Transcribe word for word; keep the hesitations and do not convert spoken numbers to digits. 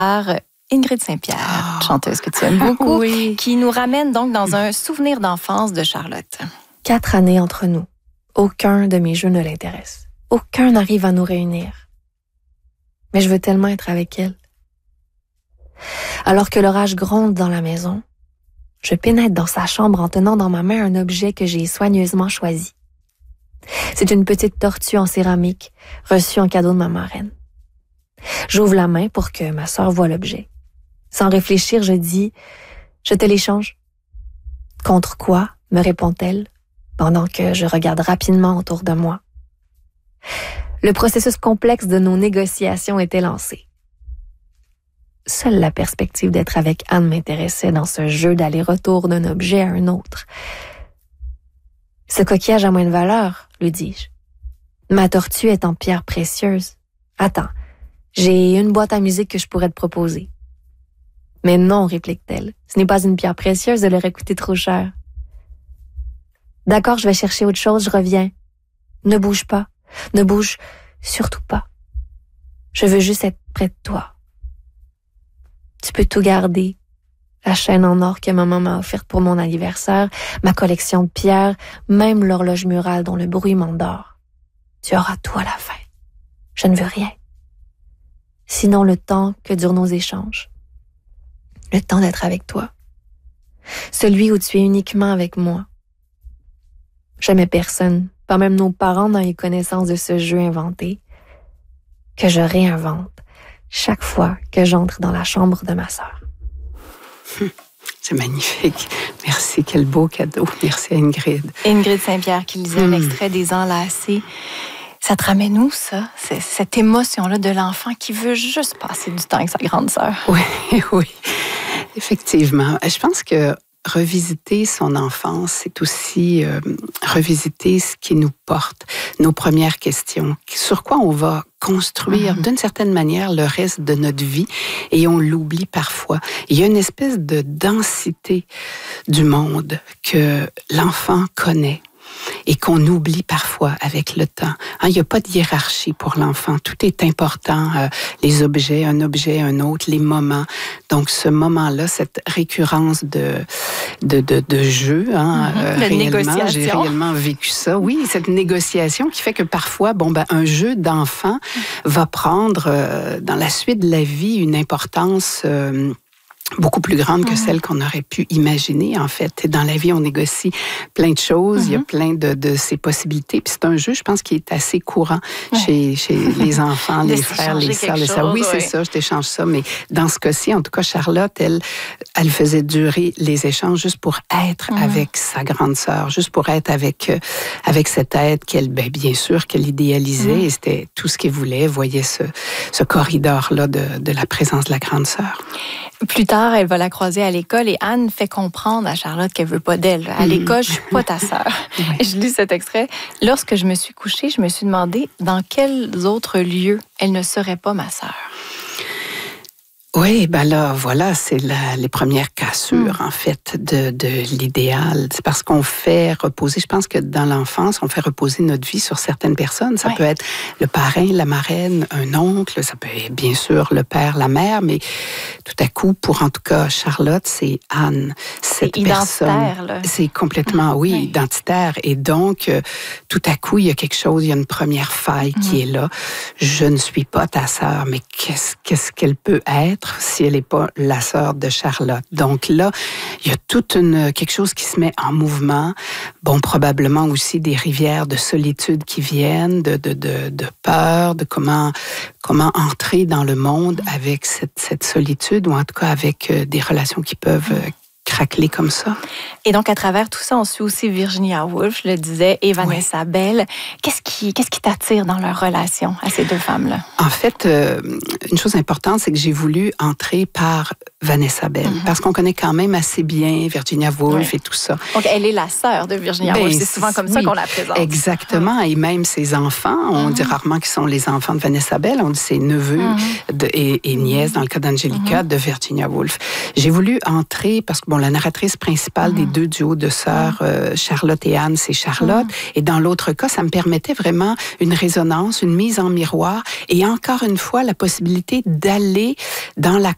Ingrid Saint-Pierre, oh. chanteuse que tu aimes beaucoup, oui. qui nous ramène donc dans un souvenir d'enfance de Charlotte. Quatre années entre nous. Aucun de mes jeux ne l'intéresse. Aucun n'arrive à nous réunir. Mais je veux tellement être avec elle. Alors que l'orage gronde dans la maison, je pénètre dans sa chambre en tenant dans ma main un objet que j'ai soigneusement choisi. C'est une petite tortue en céramique reçue en cadeau de ma marraine. J'ouvre la main pour que ma sœur voie l'objet. Sans réfléchir, je dis « Je te l'échange ». « Contre quoi ?» me répond-elle, pendant que je regarde rapidement autour de moi. Le processus complexe de nos négociations était lancé. Seule la perspective d'être avec Anne m'intéressait dans ce jeu d'aller-retour d'un objet à un autre. « Ce coquillage a moins de valeur, lui dis-je. Ma tortue est en pierre précieuse. Attends, j'ai une boîte à musique que je pourrais te proposer. » « Mais non, réplique-t-elle, ce n'est pas une pierre précieuse, elle aurait coûté trop cher. »« D'accord, je vais chercher autre chose, je reviens. Ne bouge pas, ne bouge surtout pas. Je veux juste être près de toi. Tu peux tout garder. La chaîne en or que maman m'a offerte pour mon anniversaire, ma collection de pierres, même l'horloge murale dont le bruit m'endort. Tu auras tout à la fin. Je ne veux rien. Sinon le temps que durent nos échanges. Le temps d'être avec toi. Celui où tu es uniquement avec moi. Jamais personne, pas même nos parents n'ont eu connaissance de ce jeu inventé, que je réinvente chaque fois que j'entre dans la chambre de ma sœur. C'est magnifique. Merci, quel beau cadeau. Merci à Ingrid. Ingrid Saint-Pierre qui lisait mmh. l'extrait des Enlacés. Ça te ramène où, ça? C'est cette émotion-là de l'enfant qui veut juste passer du temps avec sa grande sœur. Oui, oui. Effectivement. Je pense que revisiter son enfance, c'est aussi euh, revisiter ce qui nous porte, nos premières questions, sur quoi on va construire mmh. d'une certaine manière le reste de notre vie et on l'oublie parfois. Il y a une espèce de densité du monde que l'enfant connaît et qu'on oublie parfois avec le temps. Hein, il n'y a pas de hiérarchie pour l'enfant. Tout est important. Euh, les objets, un objet, un autre, les moments. Donc, ce moment-là, cette récurrence de, de, de, de jeu, hein, mm-hmm. euh, de réellement, négociation. J'ai réellement vécu ça. Oui, cette négociation qui fait que parfois, bon, ben, un jeu d'enfant va prendre, euh, dans la suite de la vie, une importance euh, beaucoup plus grande que celle qu'on aurait pu imaginer, en fait. Dans la vie, on négocie plein de choses, mm-hmm. il y a plein de, de ces possibilités. Puis c'est un jeu, je pense, qui est assez courant ouais. chez, chez les enfants, les frères, les sœurs, les sœurs. Oui, ouais. c'est ça, je t'échange ça. Mais dans ce cas-ci, en tout cas, Charlotte, elle, elle faisait durer les échanges juste pour être mm-hmm. avec sa grande sœur, juste pour être avec, avec cet être qu'elle, ben, bien sûr, qu'elle idéalisait. Mm-hmm. Et c'était tout ce qu'elle voulait. Elle voyait ce, ce corridor-là de, de la présence de la grande sœur. Plus tard, elle va la croiser à l'école et Anne fait comprendre à Charlotte qu'elle veut pas d'elle. À l'école, je suis pas ta sœur. Oui. Et je lis cet extrait. Lorsque je me suis couchée, je me suis demandé dans quels autres lieux elle ne serait pas ma sœur. Oui, ben là, voilà, c'est la, les premières cassures, mm. en fait, de, de l'idéal. C'est parce qu'on fait reposer, je pense que dans l'enfance, on fait reposer notre vie sur certaines personnes. Ça ouais. peut être le parrain, la marraine, un oncle, ça peut être bien sûr le père, la mère, mais tout à coup, pour en tout cas Charlotte, c'est Anne. Cette c'est identitaire, là. C'est complètement, oui, oui, identitaire. Et donc, euh, tout à coup, il y a quelque chose, il y a une première faille mm. qui est là. Je ne suis pas ta sœur, mais qu'est-ce, qu'est-ce qu'elle peut être si elle n'est pas la sœur de Charlotte. Donc là, il y a toute une, quelque chose qui se met en mouvement. Bon, probablement aussi des rivières de solitude qui viennent, de, de, de, de peur, de comment, comment entrer dans le monde avec cette, cette solitude, ou en tout cas avec euh, des relations qui peuvent euh, craqueler comme ça. Et donc, à travers tout ça, on suit aussi Virginia Woolf, je le disais, et Vanessa oui. Bell. Qu'est-ce qui, qu'est-ce qui t'attire dans leur relation à ces deux femmes-là? En fait, euh, une chose importante, c'est que j'ai voulu entrer par Vanessa Bell, mm-hmm. parce qu'on connaît quand même assez bien Virginia Woolf oui. et tout ça. Donc, elle est la sœur de Virginia ben, Woolf. C'est souvent comme oui, ça qu'on la présente. Exactement. Et même ses enfants, on mm-hmm. dit rarement qu'ils sont les enfants de Vanessa Bell, on dit ses neveux mm-hmm. de, et, et nièces, dans le cas d'Angelica, mm-hmm. de Virginia Woolf. J'ai voulu entrer parce que, bon, la narratrice principale mm-hmm. des deux duos de sœurs, euh, Charlotte et Anne, c'est Charlotte. Mm-hmm. Et dans l'autre cas, ça me permettait vraiment une résonance, une mise en miroir et encore une fois, la possibilité d'aller dans la